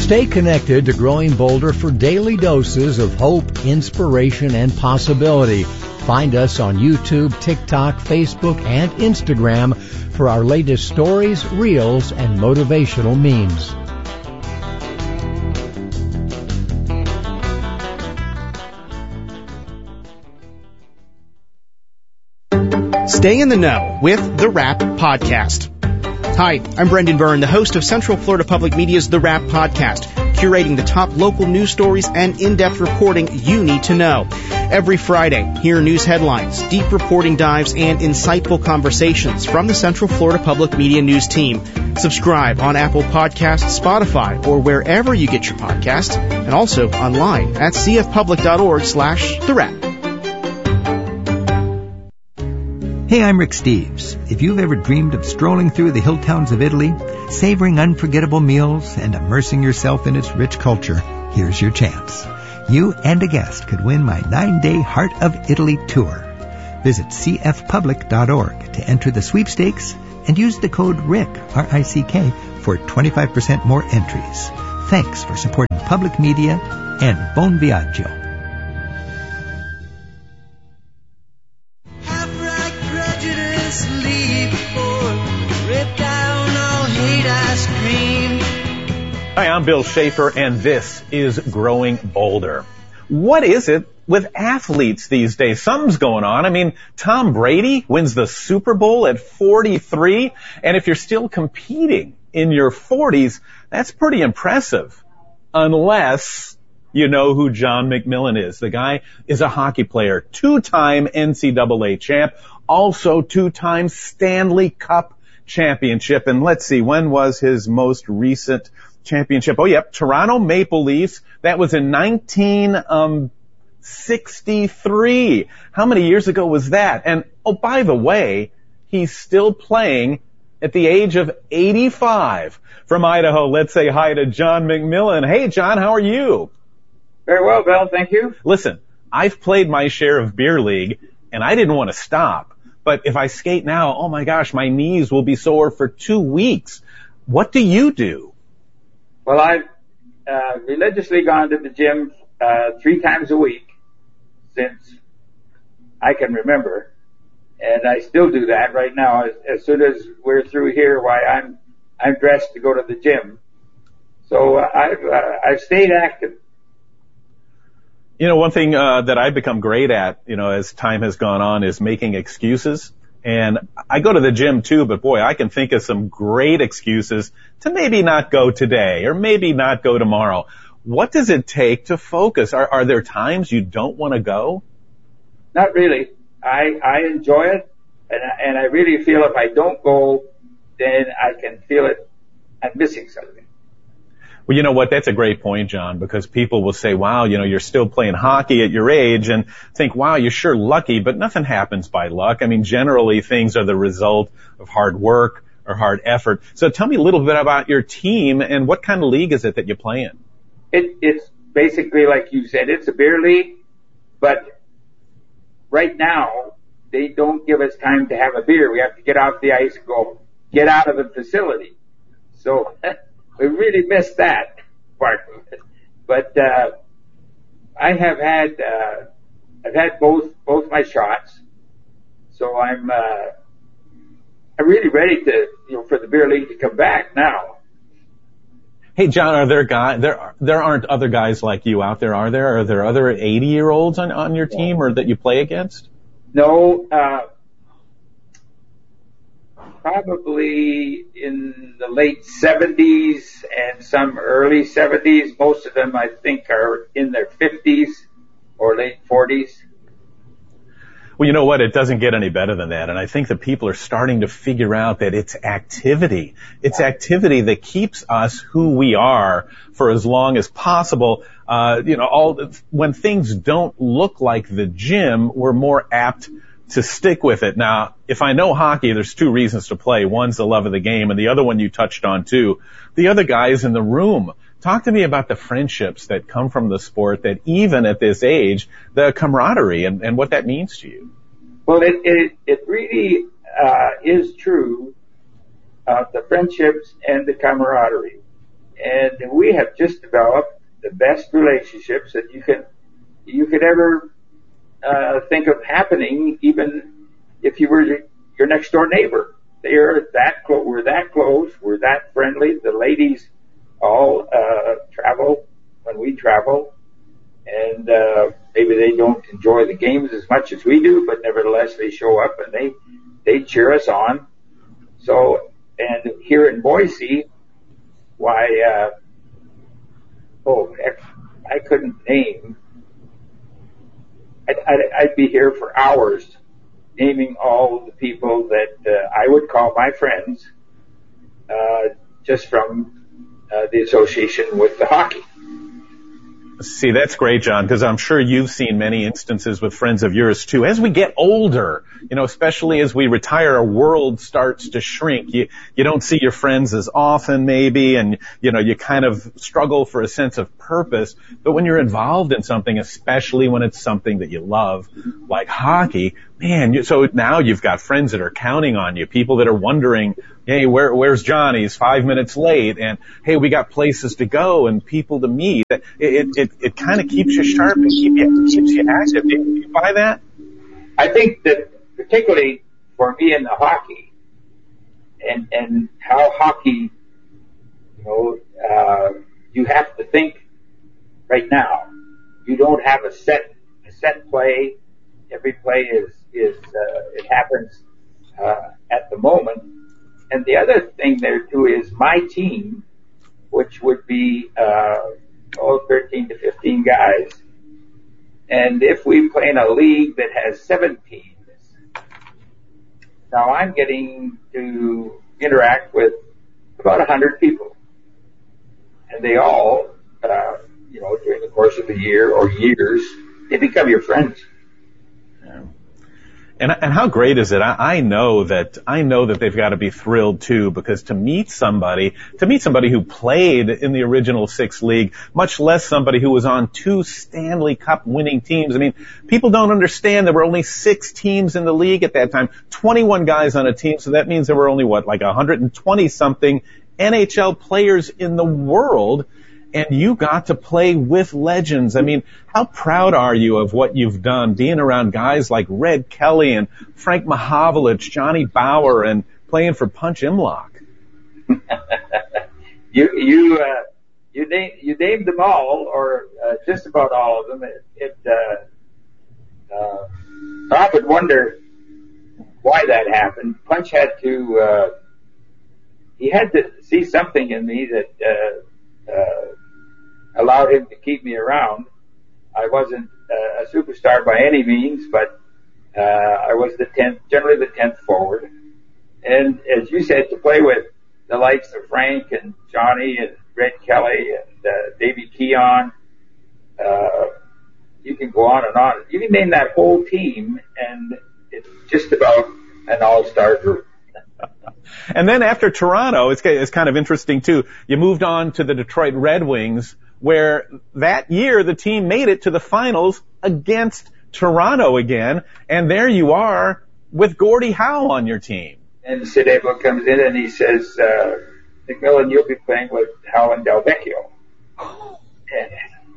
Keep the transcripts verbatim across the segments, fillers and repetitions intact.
Stay connected to Growing Bolder for daily doses of hope, inspiration, and possibility. Find us on YouTube, TikTok, Facebook, and Instagram for our latest stories, reels, and motivational memes. Stay in the know with The Wrap Podcast. Hi, I'm Brendan Byrne, the host of Central Florida Public Media's The Wrap Podcast, curating the top local news stories and in-depth reporting you need to know. Every Friday, hear news headlines, deep reporting dives, and insightful conversations from the Central Florida Public Media News team. Subscribe on Apple Podcasts, Spotify, or wherever you get your podcasts, and also online at cfpublic.org slash The Wrap. Hey, I'm Rick Steves. If you've ever dreamed of strolling through the hill towns of Italy, savoring unforgettable meals, and immersing yourself in its rich culture, here's your chance. You and a guest could win my nine-day Heart of Italy tour. Visit c f public dot org to enter the sweepstakes and use the code RICK, R I C K, for twenty-five percent more entries. Thanks for supporting public media, and bon viaggio. Hi, I'm Bill Schaefer, and this is Growing Bolder. What is it with athletes these days? Something's going on. I mean, Tom Brady wins the Super Bowl at forty-three, and if you're still competing in your forties, that's pretty impressive. Unless you know who John McMillan is. The guy is a hockey player, two-time N C double A champ, also two-time Stanley Cup championship. And let's see, when was his most recent championship? Oh, yep, Toronto Maple Leafs. That was in nineteen sixty-three. How many years ago was that? And, oh, by the way, he's still playing at the age of eighty-five. From Idaho, let's say hi to John McMillan. Hey, John, how are you? Very well, Bill. Thank you. Listen, I've played my share of beer league, and I didn't want to stop. But if I skate now, oh, my gosh, my knees will be sore for two weeks. What do you do? Well, I've uh, religiously gone to the gym uh, three times a week since I can remember, and I still do that right now. As, as soon as we're through here, why I'm I'm dressed to go to the gym. So uh, I've uh, I've stayed active. You know, one thing uh, that I've become great at, you know, as time has gone on, is making excuses. And I go to the gym too, but boy, I can think of some great excuses to maybe not go today or maybe not go tomorrow. What does it take to focus? Are, are there times you don't want to go? Not really. I, I enjoy it, and I, and I really feel if I don't go, then I can feel it. I'm missing something. Well, you know what? That's a great point, John, because people will say, wow, you know, you're still playing hockey at your age, and think, wow, you're sure lucky, but nothing happens by luck. I mean, generally things are the result of hard work or hard effort. So tell me a little bit about your team, and what kind of league is it that you play in? It, it's basically, like you said, it's a beer league, but right now they don't give us time to have a beer. We have to get off the ice and go get out of the facility. So we really missed that part of it. But, uh, I have had, uh, I've had both, both my shots. So I'm, uh, I'm really ready to, you know, for the beer league to come back now. Hey, John, are there guys, there, are, there aren't other guys like you out there, are there? Are there other eighty year olds on, on your team or that you play against? No, uh, probably in the late seventies and some early seventies. Most of them, I think, are in their fifties or late forties. Well, you know what? It doesn't get any better than that. And I think that people are starting to figure out that it's activity. It's activity that keeps us who we are for as long as possible. Uh, you know, all, when things don't look like the gym, we're more apt to stick with it. Now, if I know hockey, there's two reasons to play. One's the love of the game, and the other one you touched on too. The other guy is in the room. Talk to me about the friendships that come from the sport, that even at this age, the camaraderie and, and what that means to you. Well, it, it, it really, uh, is true, uh, the friendships and the camaraderie. And and we have just developed the best relationships that you can you could ever uh, think of happening, even if you were your, your next door neighbor. They're that close. We're that close. We're that friendly. The ladies all uh, travel when we travel, and uh, maybe they don't enjoy the games as much as we do, but nevertheless they show up and they they cheer us on. So, and here in Boise, why? Uh, oh, heck, I couldn't name. I'd, I'd, I'd be here for hours naming all the people that uh, I would call my friends, uh, just from uh, the association with the hockey. See, that's great, John, because I'm sure you've seen many instances with friends of yours, too. As we get older, you know, especially as we retire, our world starts to shrink. You, you don't see your friends as often, maybe, and, you know, you kind of struggle for a sense of purpose. But when you're involved in something, especially when it's something that you love, like hockey, man, you, so now you've got friends that are counting on you, people that are wondering, hey, where, where's Johnny? He's five minutes late. And, hey, we got places to go and people to meet. It, it, it, it kind of keeps you sharp and keep you, keeps you active. Do you, do you buy that? I think that particularly for me in the hockey and, and how hockey, you know, uh, you have to think right now. You don't have a set, a set play. Every play is, is, uh, it happens, uh, at the moment. And the other thing there too is my team, which would be, uh, oh, thirteen to fifteen guys. And if we play in a league that has seven teams, now I'm getting to interact with about a hundred people. And they all, uh, you know, during the course of the year or years, they become your friends. Yeah. And, and how great is it? I, I know that, I know that they've got to be thrilled too, because to meet somebody, to meet somebody who played in the original six league, much less somebody who was on two Stanley Cup winning teams. I mean, people don't understand there were only six teams in the league at that time, twenty-one guys on a team. So that means there were only what, like one hundred twenty something N H L players in the world. And you got to play with legends. I mean, how proud are you of what you've done, being around guys like Red Kelly and Frank Mahovlich, Johnny Bauer, and playing for Punch Imlach? you you uh, you name you named them all, or uh, just about all of them. It, it uh, uh, I often wonder why that happened. Punch had to uh, he had to see something in me that. Uh, uh, allowed him to keep me around. I wasn't uh, a superstar by any means, but uh, I was the tenth, generally the tenth forward. And as you said, to play with the likes of Frank and Johnny and Red Kelly and uh, Davey Keon, uh, you can go on and on. You can name that whole team, and it's just about an all-star group. And then after Toronto, it's, it's kind of interesting too. You moved on to the Detroit Red Wings, where that year the team made it to the finals against Toronto again, and there you are with Gordie Howe on your team. And Sid Abel comes in and he says, uh, McMillan, you'll be playing with Howe and Del Vecchio. And,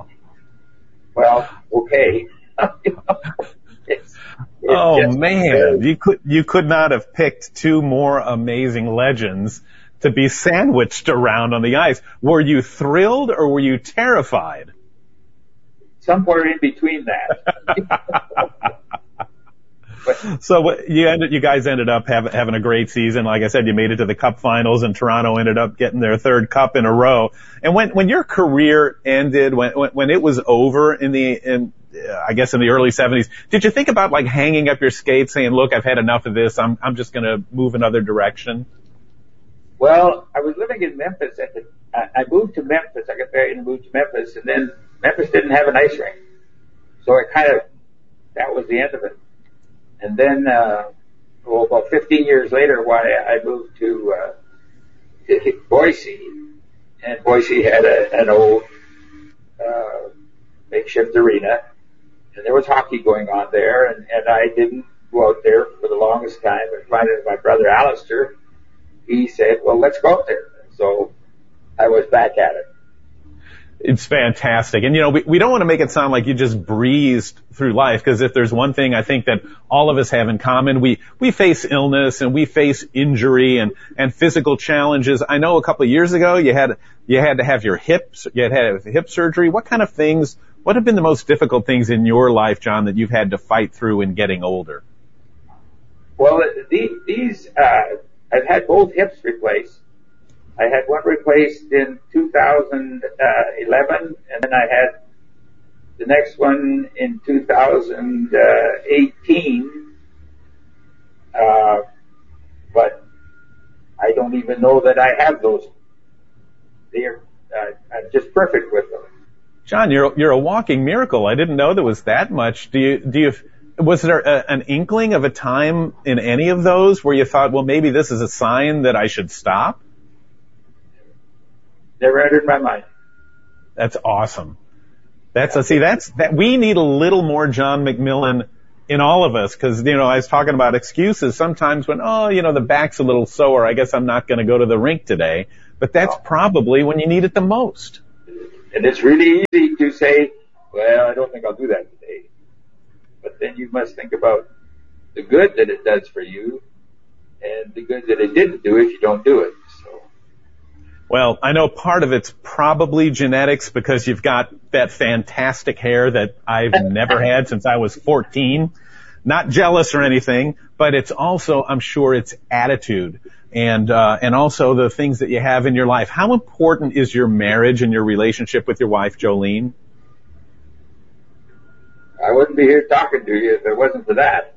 well, okay. it's, it's oh just, man, uh, you could you could not have picked two more amazing legends to be sandwiched around on the ice. Were you thrilled or were you terrified? Somewhere in between that. but, so what, you ended, you guys ended up have, having a great season. Like I said, you made it to the Cup Finals, and Toronto ended up getting their third Cup in a row. And when when your career ended, when when, when it was over in the in uh, I guess in the early seventies, did you think about like hanging up your skates, saying, "Look, I've had enough of this. I'm I'm just going to move another direction"? Well, I was living in Memphis at the, I moved to Memphis. I got married and moved to Memphis, and then Memphis didn't have an ice rink. So I kind of, that was the end of it. And then, uh, well, about fifteen years later, why I moved to, uh, to Boise, and Boise had a, an old, uh, makeshift arena, and there was hockey going on there, and, and I didn't go out there for the longest time. And finally, my brother Alistair, he said, well, let's go out there. So I was back at it. It's fantastic. And, you know, we, we don't want to make it sound like you just breezed through life, because if there's one thing I think that all of us have in common, we, we face illness and we face injury and, and physical challenges. I know a couple of years ago you had, you had to have your hips, you had had hip surgery. What kind of things, what have been the most difficult things in your life, John, that you've had to fight through in getting older? Well, these, these uh, I've had both hips replaced. I had one replaced in two thousand eleven, and then I had the next one in two thousand eighteen. Uh, but I don't even know that I have those. They're uh, I'm just perfect with them. John, you're you're a walking miracle. I didn't know there was that much. Do you do you? Was there a, an inkling of a time in any of those where you thought, well, maybe this is a sign that I should stop? Never entered my mind. That's awesome. That's a, see, that's that we need a little more John McMillan in all of us, because, you know, I was talking about excuses sometimes when, oh, you know, the back's a little sore, I guess I'm not going to go to the rink today. But that's oh. probably when you need it the most. And it's really easy to say, well, I don't think I'll do that today. But then you must think about the good that it does for you and the good that it didn't do if you don't do it. So. Well, I know part of it's probably genetics, because you've got that fantastic hair that I've never had since I was fourteen. Not jealous or anything, but it's also, I'm sure, it's attitude and uh and also the things that you have in your life. How important is your marriage and your relationship with your wife, Jolene? I wouldn't be here talking to you if it wasn't for that.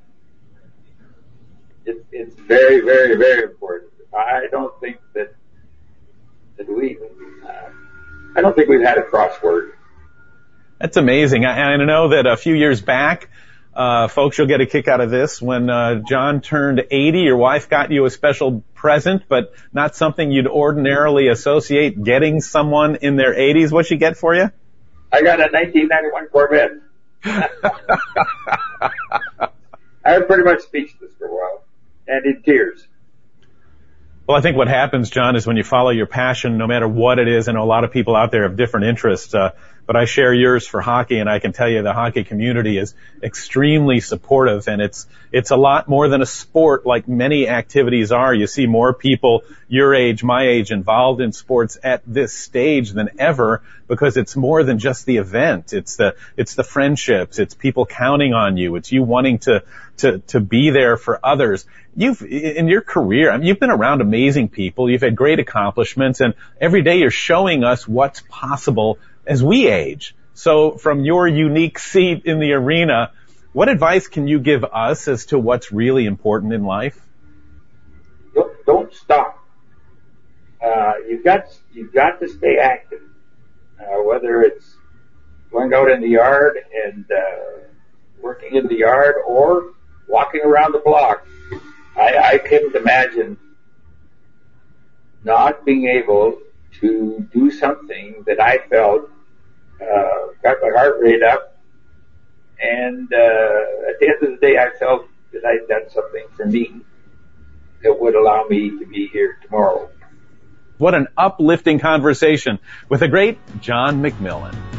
It, it's very, very, very important. I don't think that that we, uh, I don't think we've had a crossword. That's amazing. I, I know that a few years back, uh, folks, you'll get a kick out of this. When uh, John turned eighty, your wife got you a special present, but not something you'd ordinarily associate getting someone in their eighties. What'd she get for you? I got a nineteen ninety-one Corvette. I was pretty much speechless for a while, and in tears. Well, I think what happens, John, is when you follow your passion, no matter what it is, I know a lot of people out there have different interests, uh, but I share yours for hockey, and I can tell you the hockey community is extremely supportive, and it's it's a lot more than a sport like many activities are. You see more people your age, my age, involved in sports at this stage than ever, because it's more than just the event. It's the it's the friendships, it's people counting on you, it's you wanting to to to be there for others. You've, in your career, I mean, you've been around amazing people, you've had great accomplishments, and every day you're showing us what's possible as we age. So from your unique seat in the arena, what advice can you give us as to what's really important in life? Don't, don't stop. Uh, you've got, you've got to stay active. Uh, whether it's going out in the yard and, uh, working in the yard or walking around the block. I, I couldn't imagine not being able to do something that I felt uh, got my heart rate up, and uh, at the end of the day, I felt that I'd done something for me that would allow me to be here tomorrow. What an uplifting conversation with the great John McMillan.